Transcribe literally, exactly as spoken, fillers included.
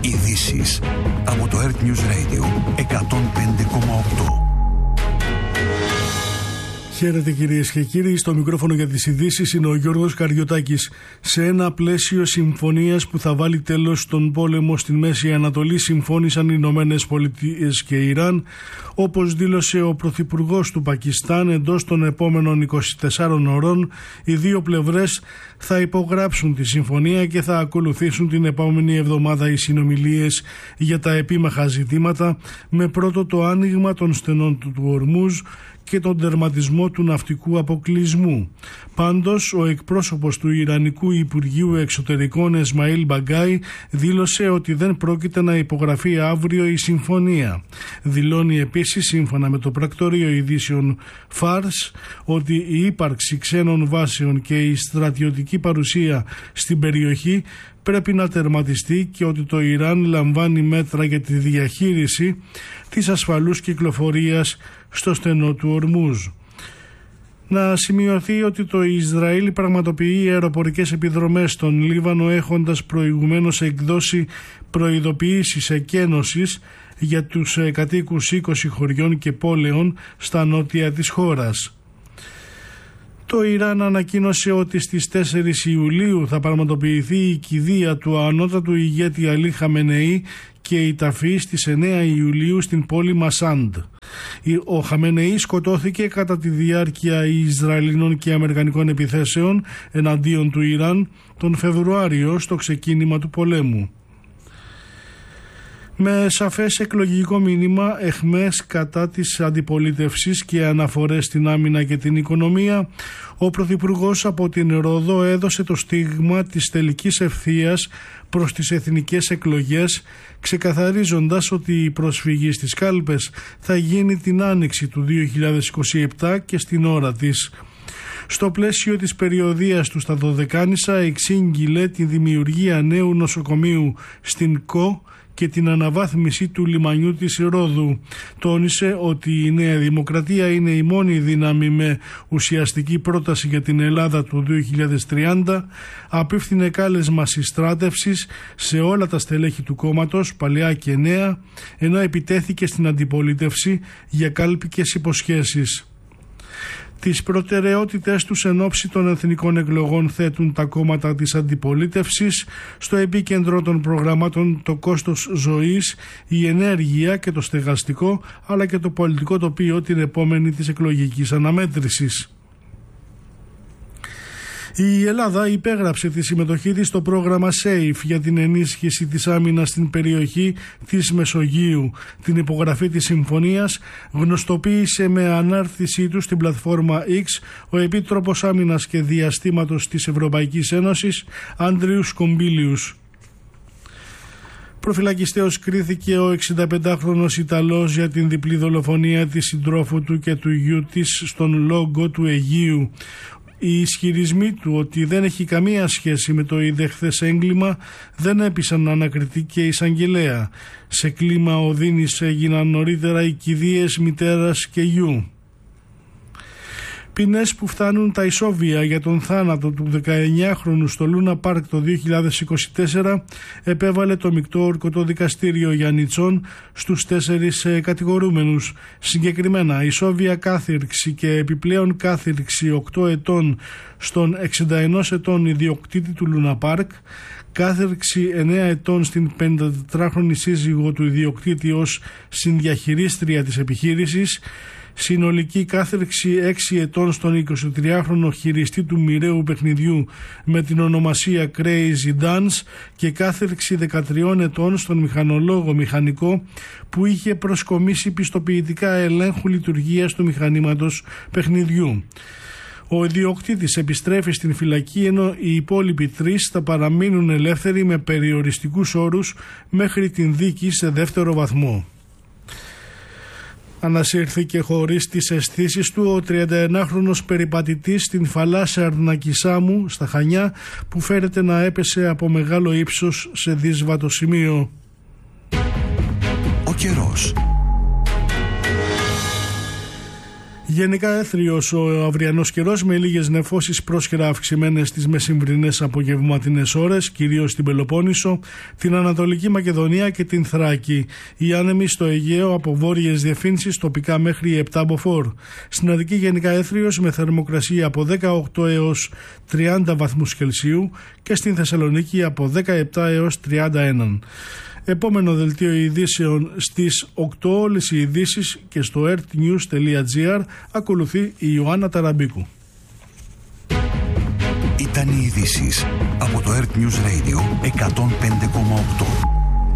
Ειδήσεις από το Earth News Radio εκατόν πέντε κόμμα οκτώ. Χαίρετε κυρίες και κύριοι, στο μικρόφωνο για τις ειδήσεις είναι ο Γιώργος Καριωτάκης. Σε ένα πλαίσιο συμφωνίας που θα βάλει τέλος στον πόλεμο στην Μέση Ανατολή συμφώνησαν οι Ηνωμένες Πολιτείες και Ιράν, όπως δήλωσε ο Πρωθυπουργός του Πακιστάν. Εντός των επόμενων είκοσι τεσσάρων ωρών οι δύο πλευρές θα υπογράψουν τη συμφωνία και θα ακολουθήσουν την επόμενη εβδομάδα οι συνομιλίες για τα επίμαχα ζητήματα, με πρώτο το άνοιγμα των στενών του Ορμούζ και τον τερματισμό του ναυτικού αποκλεισμού. Πάντως, ο εκπρόσωπος του Ιρανικού Υπουργείου Εξωτερικών Εσμαήλ Μπαγκάι δήλωσε ότι δεν πρόκειται να υπογραφεί αύριο η συμφωνία. Δηλώνει επίσης, σύμφωνα με το πρακτορείο ειδήσεων Φάρς, ότι η ύπαρξη ξένων βάσεων και η στρατιωτική παρουσία στην περιοχή πρέπει να τερματιστεί και ότι το Ιράν λαμβάνει μέτρα για τη διαχείριση της ασφαλούς κυκλοφορίας στο στενό του Ορμούζ. Να σημειωθεί ότι το Ισραήλ πραγματοποιεί αεροπορικές επιδρομές στον Λίβανο, έχοντας προηγουμένως εκδώσει προειδοποιήσεις εκένωσης για τους κατοίκους είκοσι χωριών και πόλεων στα νότια της χώρας. Το Ιράν ανακοίνωσε ότι στις τέσσερις Ιουλίου θα πραγματοποιηθεί η κηδεία του ανώτατου ηγέτη Αλή Χαμενεή και η ταφή στις εννέα Ιουλίου στην πόλη Μασάντ. Ο Χαμενεή σκοτώθηκε κατά τη διάρκεια Ισραηλινών και Αμερικανικών επιθέσεων εναντίον του Ιράν τον Φεβρουάριο στο ξεκίνημα του πολέμου. Με σαφές εκλογικό μήνυμα, εχμές κατά της αντιπολίτευσης και αναφορές στην άμυνα και την οικονομία, ο Πρωθυπουργός από την Ρόδο έδωσε το στίγμα της τελικής ευθείας προς τις εθνικές εκλογές, ξεκαθαρίζοντας ότι η προσφυγή στις κάλπες θα γίνει την άνοιξη του δύο χιλιάδες είκοσι επτά και στην ώρα της. Στο πλαίσιο της περιοδείας του στα Δωδεκάνησα εξήγηλε τη δημιουργία νέου νοσοκομείου στην ΚΟ και την αναβάθμιση του λιμανιού της Ρόδου. Τόνισε ότι η Νέα Δημοκρατία είναι η μόνη δύναμη με ουσιαστική πρόταση για την Ελλάδα του δύο χιλιάδες τριάντα, απίφθινε κάλεσμα συστράτευσης σε όλα τα στελέχη του κόμματος, παλαιά και νέα, ενώ επιτέθηκε στην αντιπολίτευση για κάλπικες υποσχέσεις. Τις προτεραιότητες τους εν ώψη των εθνικών εκλογών θέτουν τα κόμματα της αντιπολίτευσης, στο επίκεντρο των προγραμμάτων το κόστος ζωής, η ενέργεια και το στεγαστικό, αλλά και το πολιτικό τοπίο την επόμενη της εκλογικής αναμέτρησης. Η Ελλάδα υπέγραψε τη συμμετοχή της στο πρόγραμμα SAFE για την ενίσχυση της άμυνας στην περιοχή της Μεσογείου. Την υπογραφή της συμφωνίας γνωστοποίησε με ανάρτησή του στην πλατφόρμα X ο Επίτροπος Άμυνας και Διαστήματος της Ευρωπαϊκής Ένωσης, Άντριους Κομπίλιους. Προφυλακιστέως κρίθηκε ο εξηνταπεντάχρονος Ιταλός για την διπλή δολοφονία της συντρόφου του και του γιού της στον Λόγκο του Αιγείου. Οι ισχυρισμοί του ότι δεν έχει καμία σχέση με το ιδεχθές έγκλημα δεν έπεισαν ανακριτή και εισαγγελέα. Σε κλίμα οδύνης έγιναν νωρίτερα οι κηδείες μητέρας και γιου. Ποινές που φτάνουν τα ισόβια για τον θάνατο του δεκαεννιάχρονου στο Λούνα Πάρκ το δύο χιλιάδες είκοσι τέσσερα επέβαλε το μεικτό ορκωτό δικαστήριο Γιαννιτσών στους τέσσερις κατηγορούμενους. Συγκεκριμένα ισόβια κάθυρξη και επιπλέον κάθυρξη οκτώ ετών στον εξήντα ένα ετών ιδιοκτήτη του Λούνα Πάρκ, κάθυρξη εννέα ετών στην πενηντατετράχρονη σύζυγο του ιδιοκτήτη ως συνδιαχειρίστρια της επιχείρησης, συνολική κάθριξη έξι ετών στον εικοσιτριάχρονο χειριστή του μοιραίου παιχνιδιού με την ονομασία Crazy Dance και κάθριξη δεκατριών ετών στον μηχανολόγο μηχανικό που είχε προσκομίσει πιστοποιητικά ελέγχου λειτουργίας του μηχανήματος παιχνιδιού. Ο ιδιοκτήτης επιστρέφει στην φυλακή, ενώ οι υπόλοιποι τρεις θα παραμείνουν ελεύθεροι με περιοριστικούς όρους μέχρι την δίκη σε δεύτερο βαθμό. Ανασύρθηκε χωρίς τις αισθήσεις του ο τριανταενάχρονος περιπατητής στην θαλάσσια Αρνακισάμου στα Χανιά, που φέρεται να έπεσε από μεγάλο ύψος σε δύσβατο σημείο. Ο καιρός. Γενικά έθριος ο αυριανός καιρός με λίγες νεφώσεις πρόσχερα αυξημένες στις μεσημβρινές απογευματινές ώρες, κυρίως στην Πελοπόννησο, την Ανατολική Μακεδονία και την Θράκη. Οι άνεμοι στο Αιγαίο από βόρειες διευθύνσεις τοπικά μέχρι επτά μποφόρ. Στην Αττική γενικά έθριος με θερμοκρασία από δεκαοκτώ έως τριάντα βαθμούς Κελσίου και στην Θεσσαλονίκη από δεκαεπτά έως τριάντα ένα. Επόμενο δελτίο ειδήσεων στις οκτώ, όλες οι ειδήσεις και στο ερτnews τελεία τζι άρ. Ακολουθεί η Ιωάννα Ταραμπίκου. Ήταν οι ειδήσεις από το Earth News Radio εκατόν πέντε κόμμα οκτώ.